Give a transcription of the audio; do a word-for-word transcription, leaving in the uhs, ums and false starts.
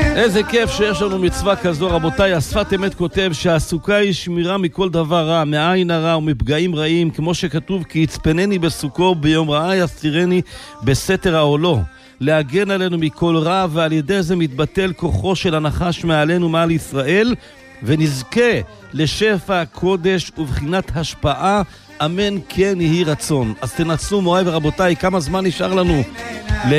איזה כיף שיש לנו מצווה כזו, רבותיי. השפת אמת כותב שהסוכה היא שמירה מכל דבר רע, מעין הרע ומפגעים רעים, כמו שכתוב, כי יצפנני בסוכו ביום רעה יסתירני בסתר העולו. להגן עלינו מכל רע, ועל ידי זה מתבטל כוחו של הנחש מעלינו, מעל ישראל, ונזכה לשפע הקודש ובחינת השפעה. אמן כן יהי רצון. אז תנצלו, מוריי ורבותיי, כמה זמן נשאר לנו